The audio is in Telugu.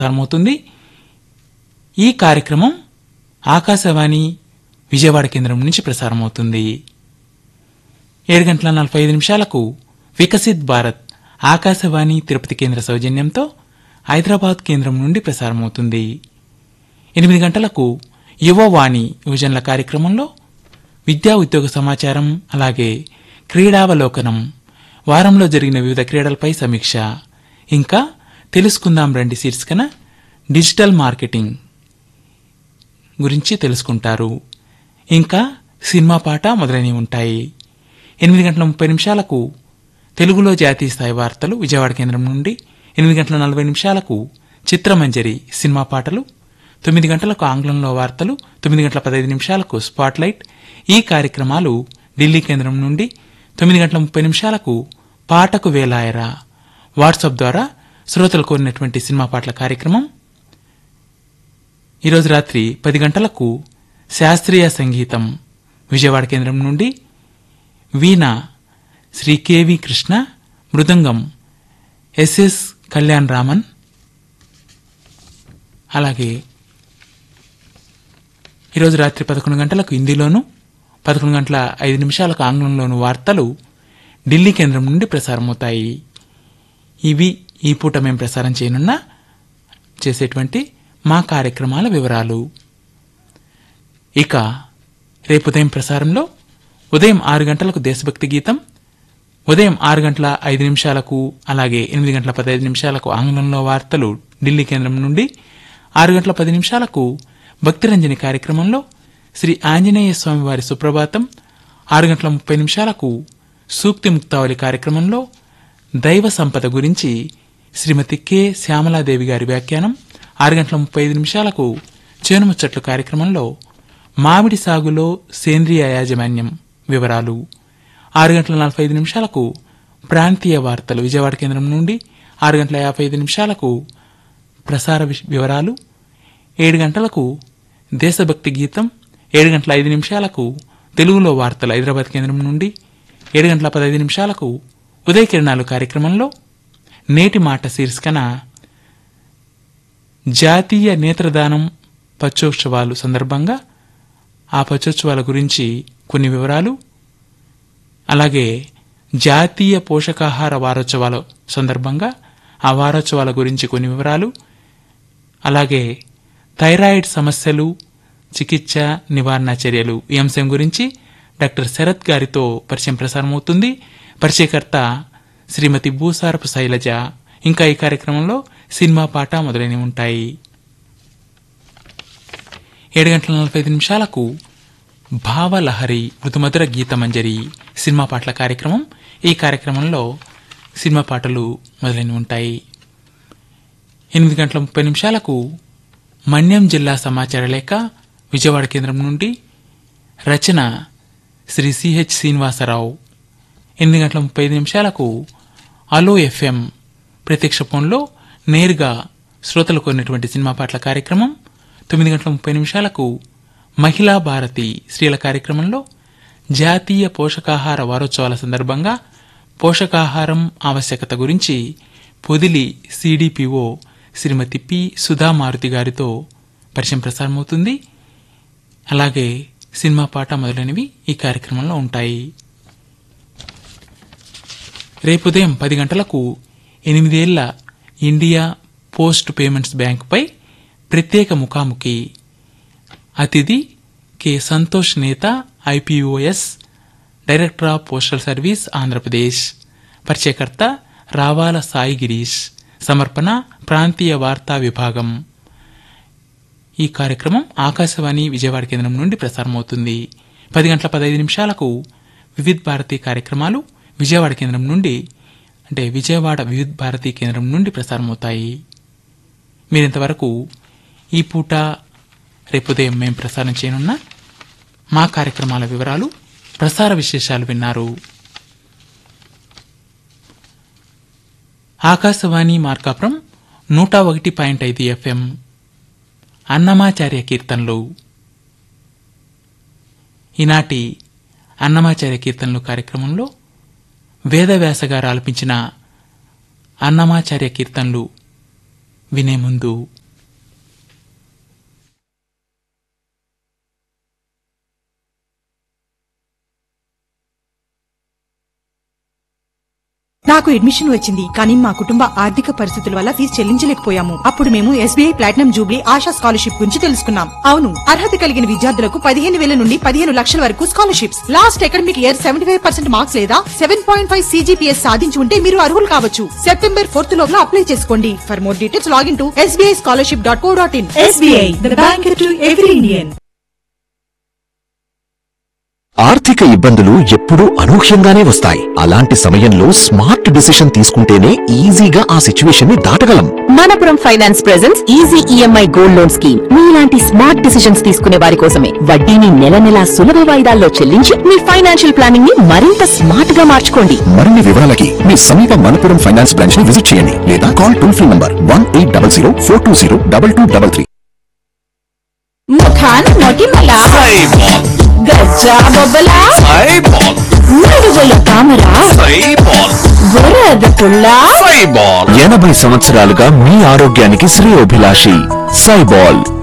ప్రారంభమవుతుంది. ఈ కార్యక్రమం ఆకాశవాణి విజయవాడ కేంద్రం నుంచి ప్రసారమవుతుంది. 7:45 వికసిత్ భారత్ ఆకాశవాణి తిరుపతి కేంద్ర సౌజన్యంతో హైదరాబాద్ కేంద్రం నుండి ప్రసారమవుతుంది. 8 గంటలకు యువవాణి యువజనుల కార్యక్రమంలో విద్యా ఉద్యోగ సమాచారం, అలాగే క్రీడావలోకనం, వారంలో జరిగిన వివిధ క్రీడలపై సమీక్ష, ఇంకా తెలుసుకుందాం రండి శీర్షికన డిజిటల్ మార్కెటింగ్ గురించి తెలుసుకుంటారు. ఇంకా సినిమా పాట మొదలైనవి ఉంటాయి. 8:30 తెలుగులో జాతీయ స్థాయి వార్తలు విజయవాడ కేంద్రం నుండి, 8:40 చిత్రమంజరి సినిమా పాటలు, 9 గంటలకు ఆంగ్లంలో వార్తలు, 9:15 స్పాట్లైట్. ఈ కార్యక్రమాలు ఢిల్లీ కేంద్రం నుండి. 9:30 పాటకు వేలాయరా వాట్సాప్ ద్వారా శ్రోతలు కోరినటువంటి సినిమా పాటల కార్యక్రమం. ఈరోజు రాత్రి 10 గంటలకు శాస్త్రీయ సంగీతం విజయవాడ కేంద్రం నుండి. వీణ శ్రీ కెవి కృష్ణ, మృదంగం ఎస్ఎస్ కళ్యాణ్ రామన్. అలాగే ఈరోజు రాత్రి 11 గంటలకు హిందీలోను, 11:05 ఆంగ్లంలోను వార్తలు ఢిల్లీ కేంద్రం నుండి ప్రసారమవుతాయి. ఇవి ఈ పూట మేము ప్రసారం చేసేటువంటి మా కార్యక్రమాల వివరాలు. ఇక రేపు ఉదయం ప్రసారంలో ఉదయం 6 గంటలకు దేశభక్తి గీతం, ఉదయం 6:05 అలాగే 8:15 ఆంగ్లంలో వార్తలు ఢిల్లీ కేంద్రం నుండి. 6:10 భక్తిరంజని కార్యక్రమంలో శ్రీ ఆంజనేయ స్వామి వారి సుప్రభాతం. 6:30 సూక్తి ముక్తావళి కార్యక్రమంలో దైవ సంపద గురించి శ్రీమతి కె శ్యామలాదేవి గారి వ్యాఖ్యానం. 6:35 చేనుముచ్చట్లు కార్యక్రమంలో మామిడి సాగులో సేంద్రియ యాజమాన్యం వివరాలు. 6:45 ప్రాంతీయ వార్తలు విజయవాడ కేంద్రం నుండి. 6:55 ప్రసార వివరాలు. 7 గంటలకు దేశభక్తి గీతం. 7:05 తెలుగులో వార్తలు హైదరాబాద్ కేంద్రం నుండి. 7:15 ఉదయ కిరణాలు కార్యక్రమంలో నేటి మాట శీర్షికన జాతీయ నేత్రదానం పక్షోత్సవాలు సందర్భంగా ఆ పక్షోత్సవాల గురించి కొన్ని వివరాలు, అలాగే జాతీయ పోషకాహార వారోత్సవాల సందర్భంగా ఆ వారోత్సవాల గురించి కొన్ని వివరాలు, అలాగే థైరాయిడ్ సమస్యలు, చికిత్స, నివారణ చర్యలు ఈ అంశం గురించి డాక్టర్ శరత్ గారితో పరిచయం ప్రసారమవుతుంది. పరిచయకర్త శ్రీమతి భూసారపు శైలజ. ఇంకా ఈ కార్యక్రమంలో సినిమా పాట మొదలైనవి ఉంటాయి. 7:45 భావలహరి మృదుమధుర గీతమంజరి సినిమా పాటల కార్యక్రమం. ఈ కార్యక్రమంలో సినిమా పాటలు మొదలైనవి ఉంటాయి. 8:30 మన్యం జిల్లా సమాచార లేఖ విజయవాడ కేంద్రం నుండి. రచన శ్రీ సిహెచ్ శ్రీనివాసరావు. 8:35 అలో ఎఫ్ఎం ప్రత్యక్ష ఫోన్లో నేరుగా శ్రోతలు కొన్నటువంటి సినిమా పాటల కార్యక్రమం. 9:30 మహిళా భారతి స్త్రీల కార్యక్రమంలో జాతీయ పోషకాహార వారోత్సవాల సందర్భంగా పోషకాహారం ఆవశ్యకత గురించి పొదిలి సిడిపిఓ శ్రీమతి పి సుధామారుతి గారితో పరిచయం ప్రసారమవుతుంది. అలాగే సినిమా పాట మొదలైనవి ఈ కార్యక్రమంలో ఉంటాయి. రేపు ఉదయం 10 గంటలకు 8 ఏళ్ల ఇండియా పోస్ట్ పేమెంట్స్ బ్యాంకుపై ప్రత్యేక ముఖాముఖి. అతిథి కె సంతోష్ నేత, ఐపిఓఎస్, director of postal service Andhra Pradesh. పరిచయకర్త రావాల సాయి గిరీష్. సమర్పణ ప్రాంతీయ వార్తా విభాగం. ఈ కార్యక్రమం ఆకాశవాణి విజయవాడ కేంద్రం నుండి ప్రసారమవుతుంది. 10:15 వివిధ్ భారతి కార్యక్రమాలు విజయవాడ కేంద్రం నుండి, అంటే విజయవాడ వివిధ్ భారతి కేంద్రం నుండి ప్రసారమవుతాయి. మీరింతవరకు ఈ పూట రేపు ఉదయం మేము ప్రసారం చేయనున్న మా కార్యక్రమాల వివరాలు, ప్రసార విశేషాలు విన్నారు. ఆకాశవాణి మార్కాపురం 101.5 FM. అన్నమాచార్య కీర్తనలు. ఈనాటి అన్నమాచార్య కీర్తనలు కార్యక్రమంలో వేదవ్యాస గారు ఆలపించిన అన్నమాచార్య కీర్తనలు వినే ముందు నాకు అడ్మిషన్ వచ్చింది, కానీ మా కుటుంబ ఆర్థిక పరిస్థితుల వల్ల ఫీజు చెల్లించలేకపోయాము. అప్పుడు మేము SBI platinum Jubilee ASHA scholarship గురించి తెలుసుకున్నాం. అవును, అర్హత కలిగిన విద్యార్థులకు 15,000 నుండి 15 లక్షల వరకు scholarships. Last academic year 75% marks లేదా 7.5 CGPS సాధించి ఉంటే మీరు అర్హులు కావచ్చు. September 4th లోగా అప్లై చేసుకోండి. For more details login to sbischolarship.co.in. SBI, the bank to every Indian. ఆర్థిక ఇబ్బందులు ఎప్పుడూ అనూహ్యంగానే వస్తాయి. అలాంటి సమయంలో స్మార్ట్ డిసిషన్ తీసుకుంటేనే ఈజీగా ఆ సిచ్యువేషన్ ని దాటగలం. Manappuram finance presents easy EMI gold loan scheme. మీలాంటి స్మార్ట్ డిసిషన్స్ తీసుకునే వారి కోసమే. వడ్డీని నెల నెలా సులభ వాయిదాల్లో చెల్లించి మీ ఫైనాన్షియల్ ప్లానింగ్ ని మరింత స్మార్ట్ గా మార్చుకోండి. మరిన్ని వివరాలకి మీ సమీప మనపురం ఫైనాన్స్ బ్రాంచ్ ని విజిట్ చేయండి లేదా కాల్ టోల్ ఫ్రీ నంబర్ 1800 420 2233. ముఖాన్ మొటిమల గజ్జా బొబ్బల నడుగుల తామర వరద పుల్ల 80 సంవత్సరాలుగా మీ ఆరోగ్యానికి శ్రేయోభిలాషి సైబాల్.